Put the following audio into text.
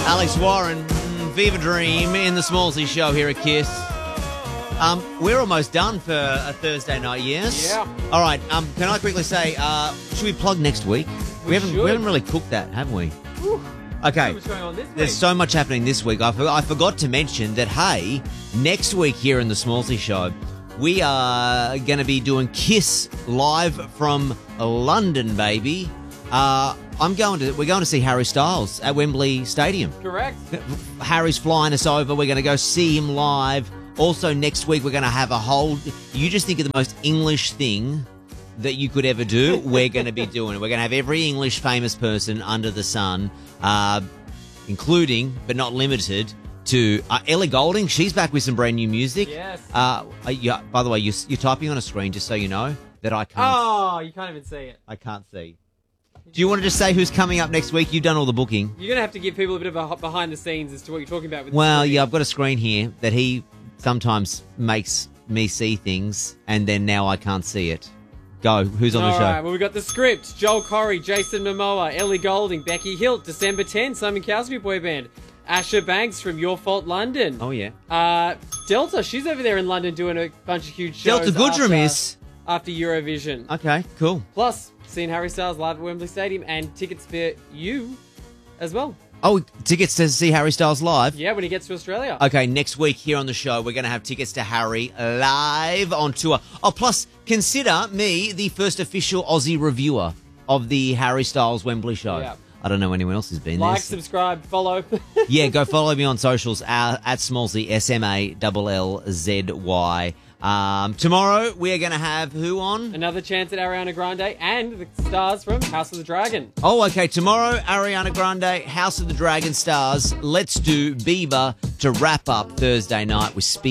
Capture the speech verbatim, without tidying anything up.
Alex Warren, Viva Dream in the Smallsy Show here at Kiss. Um, we're almost done for a Thursday night, yes? Yeah. All right, um, can I quickly say, uh, should we plug next week? We, We haven't should. we haven't really cooked that, have we? Whew. Okay. What's going on this There's week? so much happening this week. I, for, I forgot to mention that, hey, next week here in the Smallsy Show, we are going to be doing Kiss live from London, baby. Uh, I'm going to. We're going to see Harry Styles at Wembley Stadium. Correct. Harry's flying us over. We're going to go see him live. Also, next week, we're going to have a whole... You just think of the most English thing that you could ever do. We're going to be doing it. We're going to have every English famous person under the sun, uh, including, but not limited, to uh, Ellie Goulding. She's back with some brand new music. Yes. Uh, uh, yeah, by the way, you're, you're typing on a screen, just so you know, that I can't, Oh, you can't even see it. I can't see. Do you want to just say who's coming up next week? You've done all the booking. You're going to have to give people a bit of a behind the scenes as to what you're talking about with the Well, screen. yeah, I've got a screen here that he sometimes makes me see things, and then now I can't see it. Go. Who's on the All show? right, well, we've got the script. Joel Corey, Jason Momoa, Ellie Goulding, Becky Hilt, December tenth, Simon Cow's boy band. Asher Banks from Your Fault London. Oh, yeah. Uh, Delta, she's over there in London doing a bunch of huge shows. Delta Goodrum after, is. After Eurovision. Okay, cool. Plus, seeing Harry Styles live at Wembley Stadium and tickets for you as well. Oh, tickets to see Harry Styles live? Yeah, when he gets to Australia. Okay, next week here on the show, we're going to have tickets to Harry live on tour. Oh, plus, consider me the first official Aussie reviewer of the Harry Styles Wembley show. Yeah. I don't know anyone else who's been Like, there. subscribe, follow. Yeah, go follow me on socials uh, at Smallsy, S M A L L Z Y. Um, tomorrow, we are going to have who on? Another chance at Ariana Grande and the stars from House of the Dragon. Oh, okay. Tomorrow, Ariana Grande, House of the Dragon stars. Let's do Bieber to wrap up Thursday night with Speed.